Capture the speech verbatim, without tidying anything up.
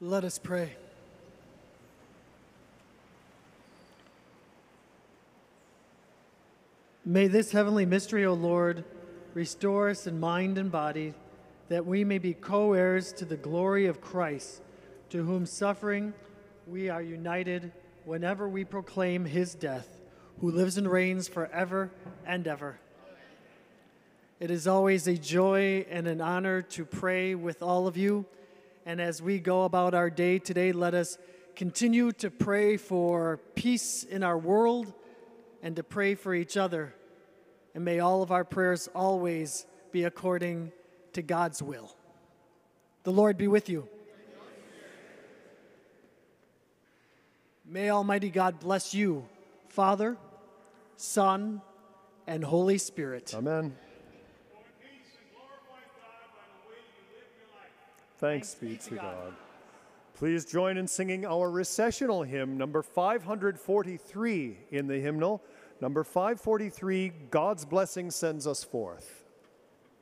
Let us pray. May this heavenly mystery, O Lord, restore us in mind and body, that we may be co-heirs to the glory of Christ, to whom suffering we are united whenever we proclaim his death, who lives and reigns forever and ever. It is always a joy and an honor to pray with all of you. And as we go about our day today, let us continue to pray for peace in our world and to pray for each other. And may all of our prayers always be according to God's will. The Lord be with you. May Almighty God bless you, Father, Son, and Holy Spirit. Amen. Thanks be to God. Please join in singing our recessional hymn, number five hundred forty-three in the hymnal. Number five forty-three, God's Blessing Sends Us Forth.